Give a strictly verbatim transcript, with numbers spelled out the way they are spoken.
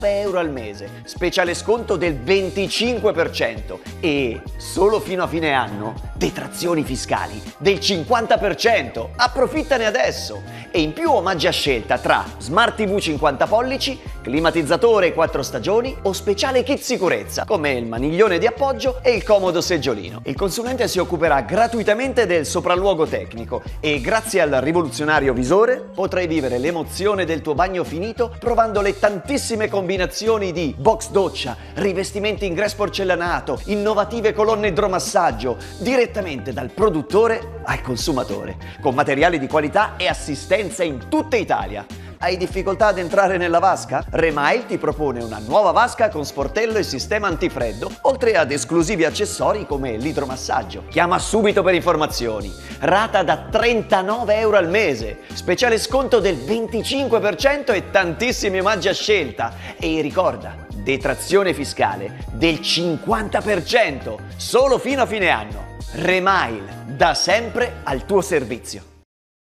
euro al mese, speciale sconto del venticinque per cento e solo fino a fine anno detrazioni fiscali del cinquanta per cento. Approfittane adesso! E in più omaggi a scelta tra Smart ti vu cinquanta pollici, climatizzatore quattro stagioni o speciale kit sicurezza come il maniglione di appoggio e il comodo seggiolino. Il consulente si occuperà gratuitamente del sopralluogo tecnico e grazie al rivoluzionario visore potrai vivere l'emozione del tuo bagno finito provando le tantissime combinazioni combinazioni di box doccia, rivestimenti in grès porcellanato, innovative colonne idromassaggio, direttamente dal produttore al consumatore, con materiali di qualità e assistenza in tutta Italia. Hai difficoltà ad entrare nella vasca? Remail ti propone una nuova vasca con sportello e sistema antifreddo, oltre ad esclusivi accessori come l'idromassaggio. Chiama subito per informazioni. Rata da trentanove euro al mese, speciale sconto del venticinque per cento e tantissimi omaggi a scelta. E ricorda, detrazione fiscale del cinquanta per cento, solo fino a fine anno. Remail, da sempre al tuo servizio.